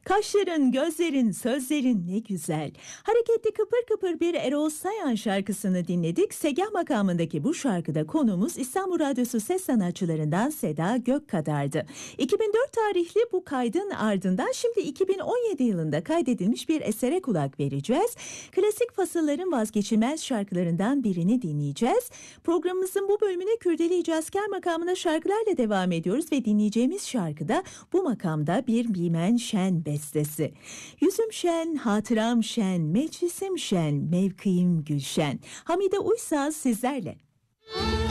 Kaşların, gözlerin, sözlerin ne güzel. Hareketli kıpır kıpır bir Erol Sayan şarkısını dinledik. Segah makamındaki bu şarkıda konuğumuz İstanbul Radyosu ses sanatçılarından Seda Gökkadar'dı. 2004 tarihli bu kaydın ardından şimdi 2017 yılında kaydedilmiş bir esere kulak vereceğiz. Klasik fasılların vazgeçilmez şarkılarından birini dinleyeceğiz. Programımızın bu bölümüne Kürdeli Hicazkar makamına şarkılarla devam ediyoruz ve dinleyeceğimiz şarkıda bu makamda bir Bimen Şen bestesi. Yüzüm şen, hatıram şen, meclisim şen, mevkiim gülşen. Hamide Uysal sizlerle.